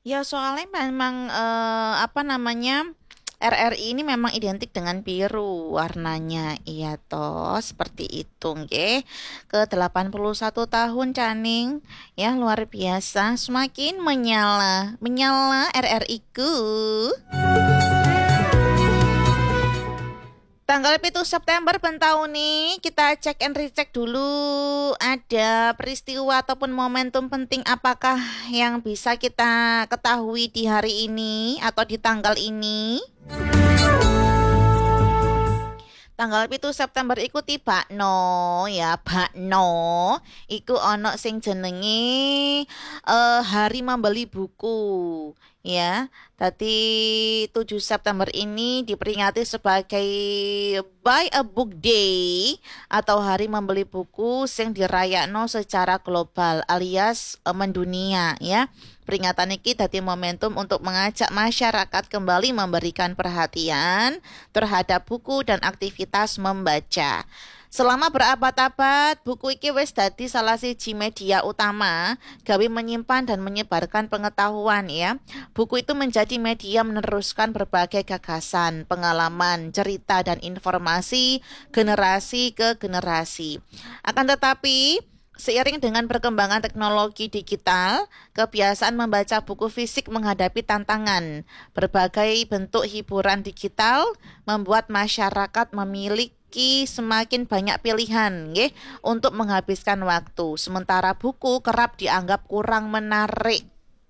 Ya soalnya memang apa namanya RRI ini memang identik dengan biru warnanya. Iya toh, seperti itu nggih. Ke 81 tahun Caning. Ya luar biasa, semakin menyala. Menyala RRI ku. Tanggal 7 September ben tahun nih kita cek and recheck dulu ada peristiwa ataupun momentum penting apakah yang bisa kita ketahui di hari ini atau di tanggal ini. Tanggal 7 September iku tiba no ya bakno iku ono sing jenenge hari membeli buku ya. Tadi 7 September ini diperingati sebagai Buy a Book Day atau hari membeli buku sing dirayakno secara global alias mendunia ya. Peringatan iki dadi momentum untuk mengajak masyarakat kembali memberikan perhatian terhadap buku dan aktivitas membaca. Selama berabad-abad, buku iki wis dadi salah siji media utama gawe menyimpan dan menyebarkan pengetahuan ya. Buku itu menjadi media meneruskan berbagai gagasan, pengalaman, cerita dan informasi generasi ke generasi. Akan tetapi, seiring dengan perkembangan teknologi digital, kebiasaan membaca buku fisik menghadapi tantangan. Berbagai bentuk hiburan digital membuat masyarakat memiliki semakin banyak pilihan nggih, untuk menghabiskan waktu. Sementara buku kerap dianggap kurang menarik.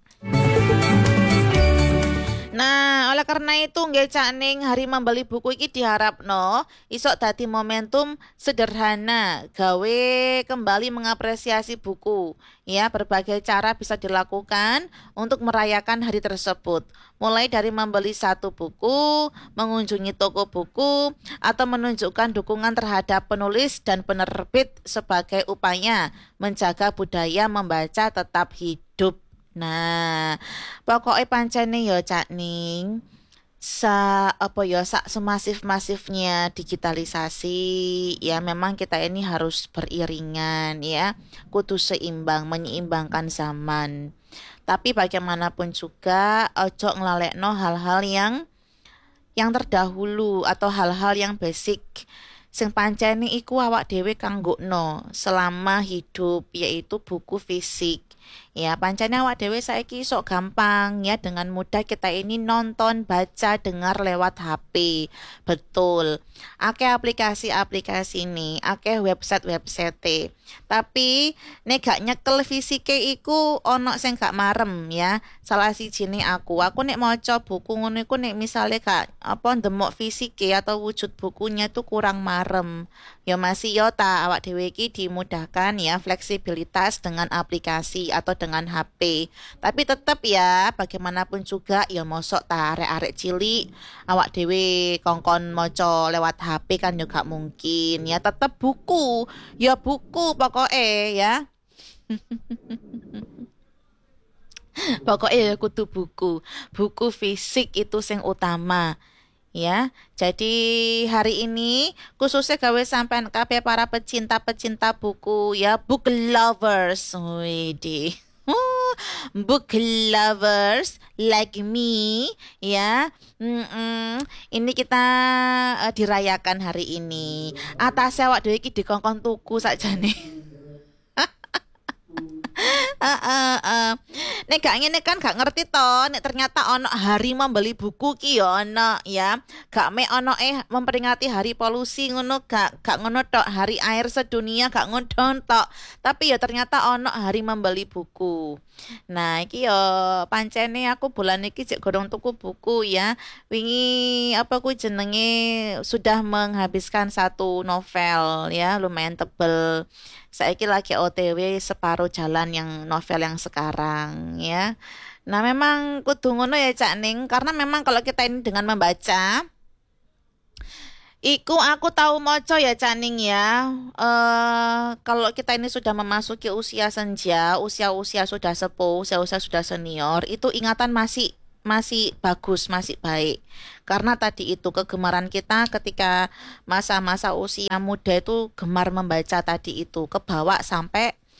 Nah, oleh karena itu nggih Cak Ning hari membeli buku iki diharapno isok dadi momentum sederhana gawe kembali mengapresiasi buku. Ya, berbagai cara bisa dilakukan untuk merayakan hari tersebut. Mulai dari membeli satu buku, mengunjungi toko buku, atau menunjukkan dukungan terhadap penulis dan penerbit sebagai upaya menjaga budaya membaca tetap hidup. Nah, pokoknya pancene ya Cak Ning, apa ya semasif-masifnya digitalisasi ya memang kita ini harus beriringan ya, kudu seimbang menyeimbangkan zaman. Tapi bagaimanapun juga ojo nglalekno hal-hal yang terdahulu atau hal-hal yang basic sing pancene iku awak dhewe kanggokno selama hidup yaitu buku fisik. Ya, pancene awak dhewe saiki sok gampang ya dengan mudah kita ini nonton, baca, dengar lewat HP. Betul. Akeh aplikasi-aplikasi nih, akeh website-website. Tapi nek gak nyekel fisike iku ono sing gak marem ya. Salah sijine aku nek maca buku ngono iku nek misale gak apa ndemok fisike atau wujud bukunya tuh kurang marem. Ya masih yo ta awak dhewe iki dimudahkan ya fleksibilitas dengan aplikasi atau dengan HP. Tapi tetap ya bagaimanapun juga ya mosok ta arek-arek cilik awak dhewe kongkon maca lewat HP kan juga mungkin ya tetap buku. Ya buku pokoknya ya. Pokoknya ya kudu buku. Buku fisik itu sing utama. Ya, jadi hari ini khususnya gawe sampean kabeh para pecinta-pecinta buku ya, book lovers. Widih. Book lovers like me ya. Ini kita dirayakan hari ini. Atas awak dhewe iki dikongkon tuku sakjane. Heeh. Nek gak ngene kan gak ngerti to, nek ternyata ono hari membeli buku ki ya ono ya. Gak me ono memperingati hari polusi ngono gak ngono tok, hari air sedunia gak ngono tok. Tapi ya ternyata ono hari membeli buku. Nah, iki yo pancene aku bulan iki cek godong tuku buku ya. Wingi apa ku jenenge sudah menghabiskan satu novel ya, lumayan tebel. Saiki lagi OTW separuh jalan yang novel yang sekarang ya. Nah, memang kudu ngono ya Cak Ning karena memang kalau kita ini dengan membaca iku aku tahu moco ya Caning ya. Kalau kita ini sudah memasuki usia senja, usia-usia sudah sepuh, usia-usia sudah senior, itu ingatan masih masih bagus, masih baik. Karena tadi itu kegemaran kita ketika masa-masa usia muda itu gemar membaca tadi itu kebawa sampai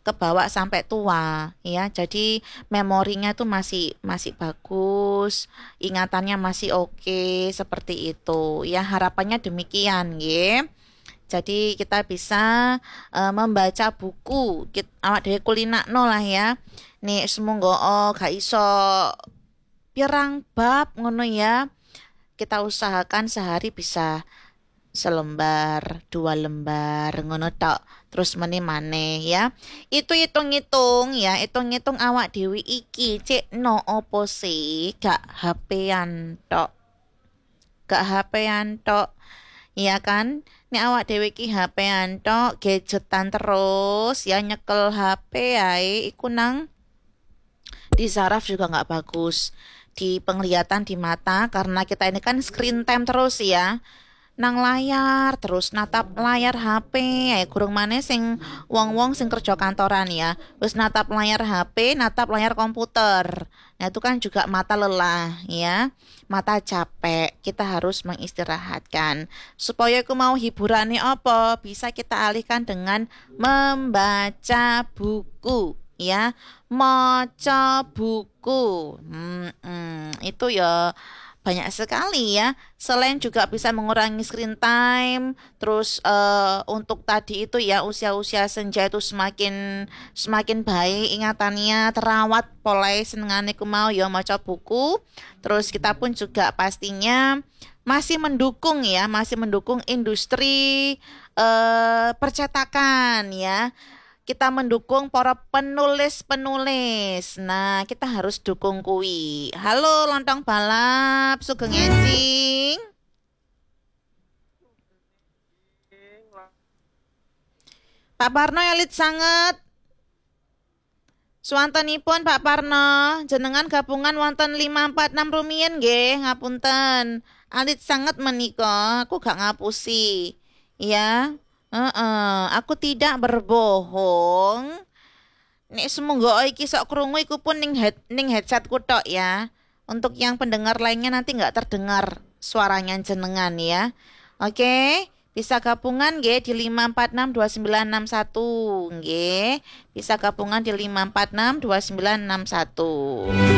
kebawa sampai tua ya. Jadi memorinya tuh masih masih bagus, ingatannya masih oke seperti itu. Ya harapannya demikian ya. Jadi kita bisa membaca buku awak dhewe kulinakno lah ya. Nih semoga gak iso pirang bab ngono ya. Kita usahakan sehari bisa selembar, dua lembar, ngono tok. Terus meneh-maneh ya. Itu hitung-hitung ya, hitung-hitung awak dewi iki cek no opo sih gak HP-an tok. Gak HP-an tok. Iya kan? Nek awak dewi ki HP-an tok, gadgetan terus ya nyekel HP ae iku nang di saraf juga nggak bagus di penglihatan di mata karena kita ini kan screen time terus ya nang layar terus natap layar HP ya kurang mana sing wong-wong sing kerja kantoran ya wis natap layar HP natap layar komputer nah itu kan juga mata lelah ya mata capek kita harus mengistirahatkan supaya aku mau hiburannya apa bisa kita alihkan dengan membaca buku ya maca buku itu ya banyak sekali ya. Selain juga bisa mengurangi screen time, terus untuk tadi itu ya usia-usia senja itu semakin semakin baik ingatannya terawat polai senengane ku mau ya maca buku. Terus kita pun juga pastinya masih mendukung ya, masih mendukung industri percetakan ya kita mendukung para penulis-penulis. Nah, kita harus dukung kui. Halo, lontong balap, sugeng enjing. Pak Parno elit sanget. Swantenipun Pak Parno, jenengan gabungan wonten 546 rumiyin nggih, ngapunten. Alit sanget menika, aku gak ngapusi. Ya. Aku tidak berbohong. Nek semoga iki sok krungu iku pun ning headsetku tok ya. Untuk yang pendengar lainnya nanti nggak terdengar suaranya jenengan ya. Oke, bisa gabungan nggih di 5462961 nggih. Bisa gabungan di 5462961.